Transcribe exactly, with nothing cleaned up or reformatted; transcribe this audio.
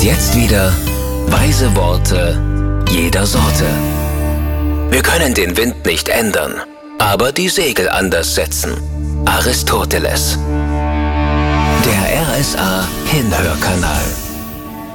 jetzt wieder weise Worte jeder Sorte. Wir können den Wind nicht ändern, aber die Segel anders setzen. Aristoteles. Der R S A Hinhörkanal.